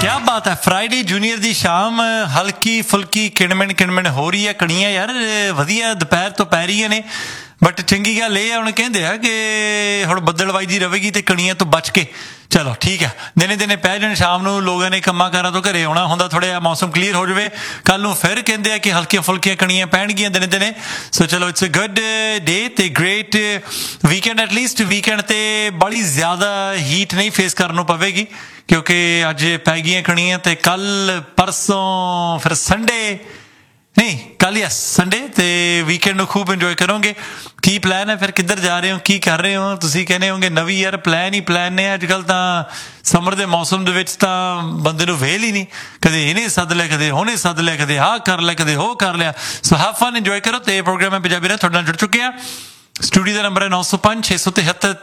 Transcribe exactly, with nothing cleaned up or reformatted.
क्या बात है, फ्राइडे जूनियर ਦੀ ਸ਼ਾਮ ਹਲਕੀ ਫੁਲਕੀ ਕਿਣਮਿਣ ਕਿਣਮਿਣ ਹੋ ਰਹੀ ਹੈ। ਕਣੀਆਂ ਯਾਰ ਵਧੀਆ ਦੁਪਹਿਰ ਤੋਂ ਪੈ ਰਹੀਆਂ ਨੇ, ਬਟ ਚੰਗੀ ਗੱਲ ਇਹ ਆ ਹੁਣ ਕਹਿੰਦੇ ਆ ਕਿ ਹੁਣ ਬੱਦਲਵਾਈ ਦੀ ਰਹੇਗੀ ਤੇ ਕਣੀਆਂ ਤੋਂ ਬਚ ਕੇ ਚਲੋ ਠੀਕ ਹੈ। ਦਿਨੇ ਦਿਨੇ ਪੈ ਜਾਣ, ਸ਼ਾਮ ਨੂੰ ਲੋਕਾਂ ਨੇ ਕੰਮਾਂ ਕਾਰਾਂ ਤੋਂ ਘਰੇ ਆਉਣਾ ਹੁੰਦਾ, ਥੋੜ੍ਹਾ ਜਿਹਾ ਮੌਸਮ ਕਲੀਅਰ ਹੋ ਜਾਵੇ। ਕੱਲ੍ਹ ਨੂੰ ਫਿਰ ਕਹਿੰਦੇ ਆ ਕਿ ਹਲਕੀਆਂ ਫੁਲਕੀਆਂ ਕਣੀਆਂ ਪੈਣਗੀਆਂ ਦਿਨੇ ਦਿਨੇ। ਸੋ ਚਲੋ ਇਟਸ ਅ ਗੁੱਡ ਡੇ ਤੇ ਗ੍ਰੇਟ ਵੀਕਐਂਡ। ਐਟਲੀਸਟ ਵੀਕਐਂਡ 'ਤੇ ਬੜੀ ਜ਼ਿਆਦਾ ਹੀਟ ਨਹੀਂ ਫੇਸ ਕਰਨ ਨੂੰ ਪਵੇਗੀ ਕਿਉਂਕਿ ਅੱਜ ਪੈ ਗਈਆਂ ਕਣੀਆਂ ਤੇ ਕੱਲ੍ਹ ਪਰਸੋਂ ਫਿਰ ਸੰਡੇ ਨਹੀਂ ਕੱਲ੍ਹ ਯਸ ਸੰਡੇ ਤੇ ਵੀਕਐਂਡ ਨੂੰ ਖੂਬ ਇੰਜੋਏ ਕਰੋਗੇ। ਕੀ ਪਲਾਨ ਹੈ ਫਿਰ, ਕਿੱਧਰ ਜਾ ਰਹੇ ਹੋ, ਕੀ ਕਰ ਰਹੇ ਹੋ? ਤੁਸੀਂ ਕਹਿੰਦੇ ਹੋਗੇ ਨਵੀਂ ਯਾਰ ਪਲਾਨ ਹੀ ਪਲਾਨ ਨੇ। ਅੱਜ ਕੱਲ੍ਹ ਤਾਂ ਸਮਰ ਦੇ ਮੌਸਮ ਦੇ ਵਿੱਚ ਤਾਂ ਬੰਦੇ ਨੂੰ ਵੇਲ ਹੀ ਨਹੀਂ, ਕਦੇ ਇਹਨੇ ਸੱਦ ਲਿਆ, ਕਦੇ ਉਹਨੇ ਸੱਦ ਲਿਆ, ਕਦੇ ਆਹ ਕਰ ਲਿਆ, ਕਦੇ ਉਹ ਕਰ ਲਿਆ। ਸੋ ਹੈਵ ਫਨ, ਇੰਜੋਏ ਕਰੋ। ਤੇ ਇਹ ਪ੍ਰੋਗਰਾਮ ਹੈ ਪੰਜਾਬੀ ਨਾਲ ਤੁਹਾਡੇ ਨਾਲ ਜੁੜ ਚੁੱਕੇ ਆ। ਸਟੂਡੀਓ ਦਾ ਨੰਬਰ ਹੈ ਨੌ ਸੌ ਪੰਜ ਛੇ ਸੌ ਤਿਹੱਤਰ